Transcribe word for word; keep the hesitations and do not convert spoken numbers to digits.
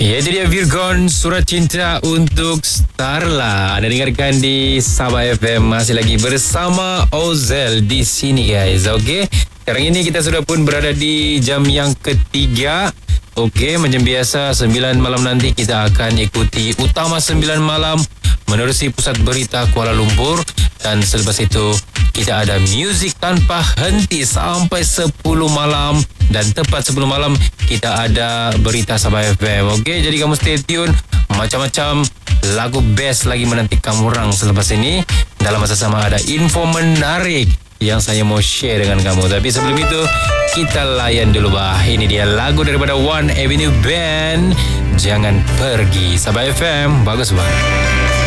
Ya, itu dia Virgon, Surat Cinta untuk Starla. Anda dengarkan di Sabah F M, masih lagi bersama Ozel di sini guys. Okey, sekarang ini kita sudah pun berada di jam yang ketiga. Okey, macam biasa sembilan malam nanti kita akan ikuti Utama sembilan malam menerusi Pusat Berita Kuala Lumpur. Dan selepas itu kita ada muzik tanpa henti sampai sepuluh malam. Dan tepat sepuluh malam kita ada Berita Sabah F M. Okey, jadi kamu stay tune. Macam-macam lagu best lagi menanti kamu orang selepas ini. Dalam masa sama ada info menarik yang saya mau share dengan kamu. Tapi sebelum itu kita layan dulu bah. Ini dia lagu daripada One Avenue Band, Jangan Pergi. Sabah F M, bagus bah.